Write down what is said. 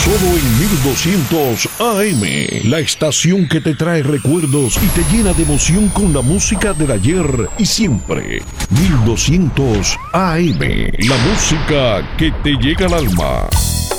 Solo en 1200 AM, la estación que te trae recuerdos y te llena de emoción con la música del ayer y siempre. 1200 AM, la música que te llega al alma.